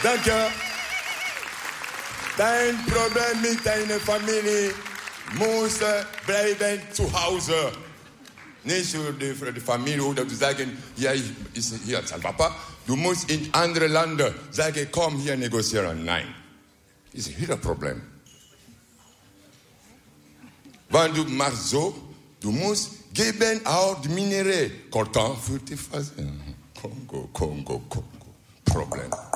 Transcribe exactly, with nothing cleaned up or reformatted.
Danke. Dein Problem mit deiner Familie muss bleiben zu Hause. Nicht für die, für die Familie oder zu sagen, ja, ich, ist hier als Papa. Du musst in andere Länder sagen, komm hier negozieren. Nein. Das ist wieder ein Problem. Wenn du machst so, du musst geben auch die Minerais. Coltan für die Phase. Kongo, Kongo, Kongo. Problem.